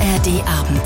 ARD-Abend.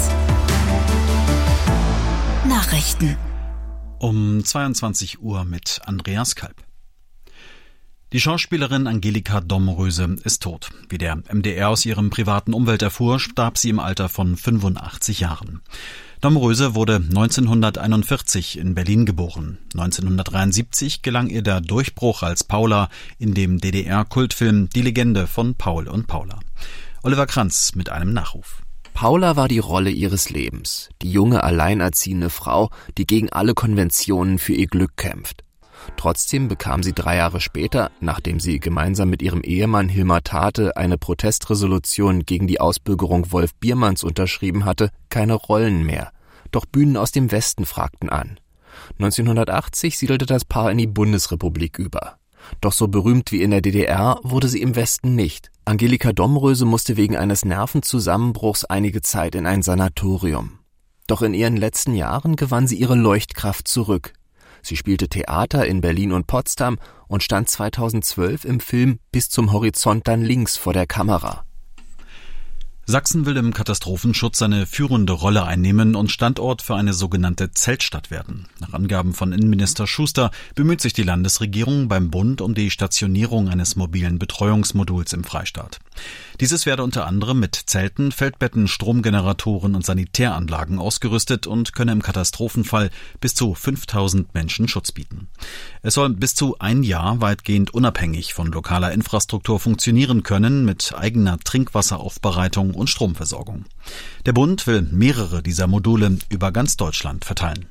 Nachrichten. Um 22 Uhr mit Andreas Kalb. Die Schauspielerin Angelika Domröse ist tot. Wie der MDR aus ihrem privaten Umfeld erfuhr, starb sie im Alter von 85 Jahren. Domröse wurde 1941 in Berlin geboren. 1973 gelang ihr der Durchbruch als Paula in dem DDR-Kultfilm Die Legende von Paul und Paula. Oliver Kranz mit einem Nachruf. Paula war die Rolle ihres Lebens, die junge, alleinerziehende Frau, die gegen alle Konventionen für ihr Glück kämpft. Trotzdem bekam sie 3 Jahre später, nachdem sie gemeinsam mit ihrem Ehemann Hilmar Tate eine Protestresolution gegen die Ausbürgerung Wolf Biermanns unterschrieben hatte, keine Rollen mehr. Doch Bühnen aus dem Westen fragten an. 1980 siedelte das Paar in die Bundesrepublik über. Doch so berühmt wie in der DDR wurde sie im Westen nicht. Angelika Domröse musste wegen eines Nervenzusammenbruchs einige Zeit in ein Sanatorium. Doch in ihren letzten Jahren gewann sie ihre Leuchtkraft zurück. Sie spielte Theater in Berlin und Potsdam und stand 2012 im Film Bis zum Horizont dann links vor der Kamera. Sachsen will im Katastrophenschutz eine führende Rolle einnehmen und Standort für eine sogenannte Zeltstadt werden. Nach Angaben von Innenminister Schuster bemüht sich die Landesregierung beim Bund um die Stationierung eines mobilen Betreuungsmoduls im Freistaat. Dieses werde unter anderem mit Zelten, Feldbetten, Stromgeneratoren und Sanitäranlagen ausgerüstet und könne im Katastrophenfall bis zu 5000 Menschen Schutz bieten. Es soll bis zu ein Jahr weitgehend unabhängig von lokaler Infrastruktur funktionieren können, mit eigener Trinkwasseraufbereitung und Stromversorgung. Der Bund will mehrere dieser Module über ganz Deutschland verteilen.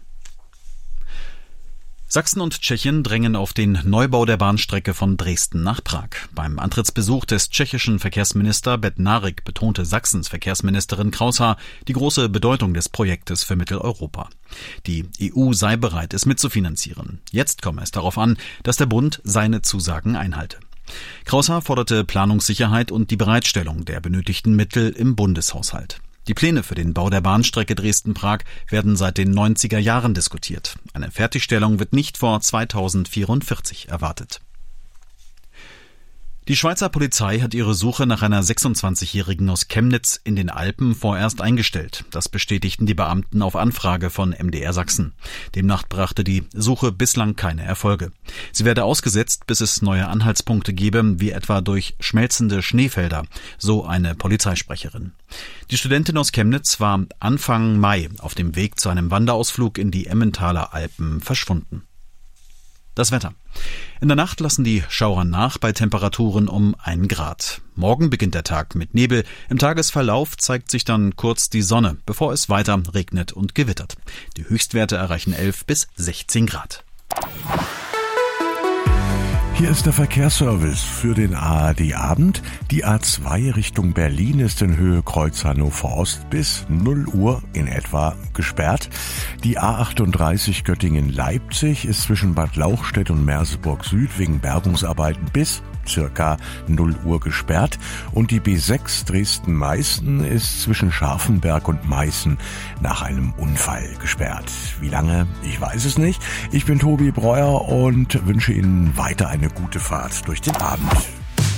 Sachsen und Tschechien drängen auf den Neubau der Bahnstrecke von Dresden nach Prag. Beim Antrittsbesuch des tschechischen Verkehrsminister Bednárik betonte Sachsens Verkehrsministerin Kraushaar die große Bedeutung des Projektes für Mitteleuropa. Die EU sei bereit, es mitzufinanzieren. Jetzt komme es darauf an, dass der Bund seine Zusagen einhalte. Kraushaar forderte Planungssicherheit und die Bereitstellung der benötigten Mittel im Bundeshaushalt. Die Pläne für den Bau der Bahnstrecke Dresden-Prag werden seit den 90er Jahren diskutiert. Eine Fertigstellung wird nicht vor 2044 erwartet. Die Schweizer Polizei hat ihre Suche nach einer 26-Jährigen aus Chemnitz in den Alpen vorerst eingestellt. Das bestätigten die Beamten auf Anfrage von MDR Sachsen. Demnach brachte die Suche bislang keine Erfolge. Sie werde ausgesetzt, bis es neue Anhaltspunkte gebe, wie etwa durch schmelzende Schneefelder, so eine Polizeisprecherin. Die Studentin aus Chemnitz war Anfang Mai auf dem Weg zu einem Wanderausflug in die Emmentaler Alpen verschwunden. Das Wetter. In der Nacht lassen die Schauer nach bei Temperaturen um 1 Grad. Morgen beginnt der Tag mit Nebel. Im Tagesverlauf zeigt sich dann kurz die Sonne, bevor es weiter regnet und gewittert. Die Höchstwerte erreichen 11 bis 16 Grad. Hier ist der Verkehrsservice für den ARD-Abend. Die A2 Richtung Berlin ist in Höhe Kreuz Hannover Ost bis 0 Uhr in etwa gesperrt. Die A38 Göttingen-Leipzig ist zwischen Bad Lauchstädt und Merseburg Süd wegen Bergungsarbeiten bis circa 0 Uhr gesperrt. Und die B6 Dresden-Meißen ist zwischen Scharfenberg und Meißen nach einem Unfall gesperrt. Wie lange? Ich weiß es nicht. Ich bin Tobi Breuer und wünsche Ihnen weiter eine gute Fahrt durch den Abend.